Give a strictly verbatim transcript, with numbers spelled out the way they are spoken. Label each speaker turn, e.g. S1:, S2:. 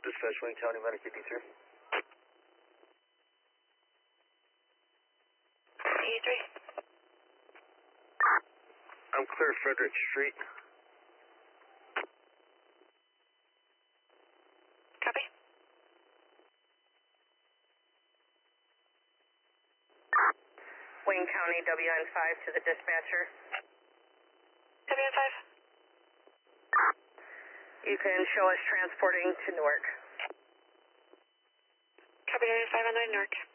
S1: Dispatch Wayne County Medic eighty-three.
S2: eighty-three.
S1: I'm clear Frederick Street.
S2: Copy.
S3: Wayne County W N five to the dispatcher.
S2: W N five.
S3: You can show us transporting to Newark.
S2: Copy W N five on the way to Newark.